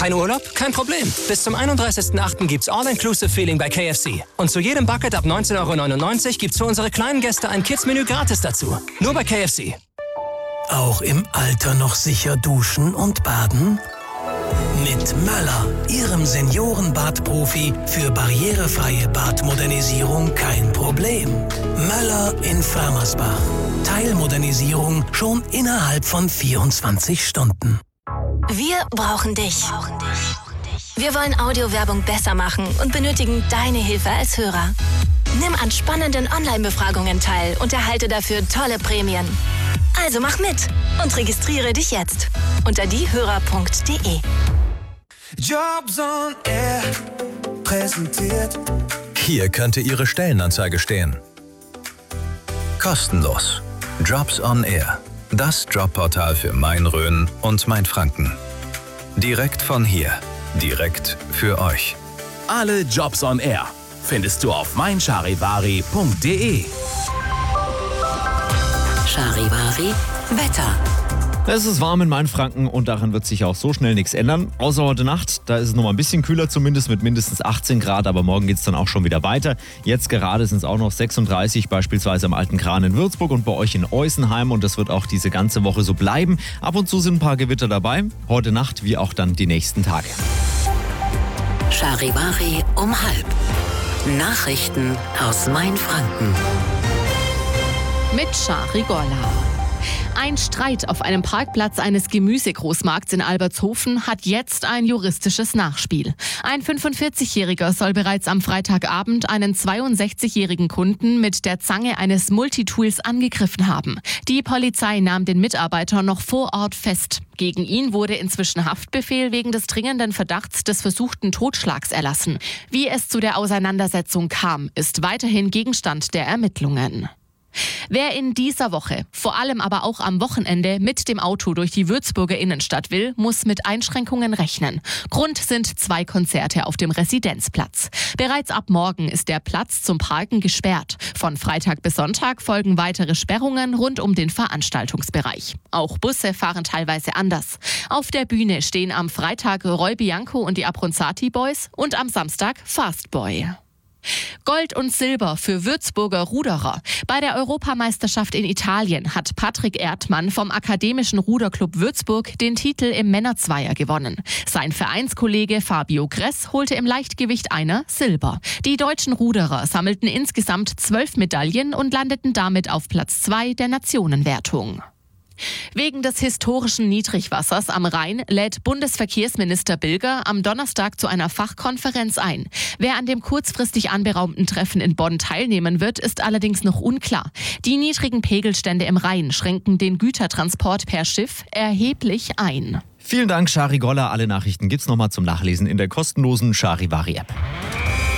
Kein Urlaub? Kein Problem. Bis zum 31.08. gibt's All-Inclusive-Feeling bei KFC. Und zu jedem Bucket ab 19,99 € gibt's für unsere kleinen Gäste ein Kids-Menü gratis dazu. Nur bei KFC. Auch im Alter noch sicher duschen und baden? Mit Möller, Ihrem Seniorenbadprofi, für barrierefreie Badmodernisierung kein Problem. Möller in Fermersbach. Teilmodernisierung schon innerhalb von 24 Stunden. Wir brauchen dich. Wir wollen Audiowerbung besser machen und benötigen deine Hilfe als Hörer. Nimm an spannenden Online-Befragungen teil und erhalte dafür tolle Prämien. Also mach mit und registriere dich jetzt unter diehörer.de. Jobs on Air präsentiert. Hier könnte Ihre Stellenanzeige stehen. Kostenlos. Jobs on Air. Das Jobportal für Main-Rhön und Mainfranken. Direkt von hier. Direkt für euch. Alle Jobs on Air findest du auf meincharivari.de. Charivari Wetter. Es ist warm in Mainfranken und daran wird sich auch so schnell nichts ändern. Außer heute Nacht, da ist es noch mal ein bisschen kühler zumindest mit mindestens 18 Grad, aber morgen geht es dann auch schon wieder weiter. Jetzt gerade sind es auch noch 36, beispielsweise am Alten Kran in Würzburg und bei euch in Eusenheim, und das wird auch diese ganze Woche so bleiben. Ab und zu sind ein paar Gewitter dabei, heute Nacht wie auch dann die nächsten Tage. Charivari um 12:30. Nachrichten aus Mainfranken. Mit Shari Golla. Ein Streit auf einem Parkplatz eines Gemüsegroßmarkts in Albertshofen hat jetzt ein juristisches Nachspiel. Ein 45-Jähriger soll bereits am Freitagabend einen 62-jährigen Kunden mit der Zange eines Multitools angegriffen haben. Die Polizei nahm den Mitarbeiter noch vor Ort fest. Gegen ihn wurde inzwischen Haftbefehl wegen des dringenden Verdachts des versuchten Totschlags erlassen. Wie es zu der Auseinandersetzung kam, ist weiterhin Gegenstand der Ermittlungen. Wer in dieser Woche, vor allem aber auch am Wochenende, mit dem Auto durch die Würzburger Innenstadt will, muss mit Einschränkungen rechnen. Grund sind 2 Konzerte auf dem Residenzplatz. Bereits ab morgen ist der Platz zum Parken gesperrt. Von Freitag bis Sonntag folgen weitere Sperrungen rund um den Veranstaltungsbereich. Auch Busse fahren teilweise anders. Auf der Bühne stehen am Freitag Roy Bianco und die Abronzati Boys und am Samstag Fastboy. Gold und Silber für Würzburger Ruderer. Bei der Europameisterschaft in Italien hat Patrick Erdmann vom Akademischen Ruderclub Würzburg den Titel im Männerzweier gewonnen. Sein Vereinskollege Fabio Gress holte im Leichtgewicht einer Silber. Die deutschen Ruderer sammelten insgesamt 12 Medaillen und landeten damit auf Platz 2 der Nationenwertung. Wegen des historischen Niedrigwassers am Rhein lädt Bundesverkehrsminister Bilger am Donnerstag zu einer Fachkonferenz ein. Wer an dem kurzfristig anberaumten Treffen in Bonn teilnehmen wird, ist allerdings noch unklar. Die niedrigen Pegelstände im Rhein schränken den Gütertransport per Schiff erheblich ein. Vielen Dank, Shari Golla. Alle Nachrichten gibt's nochmal zum Nachlesen in der kostenlosen Charivari-App.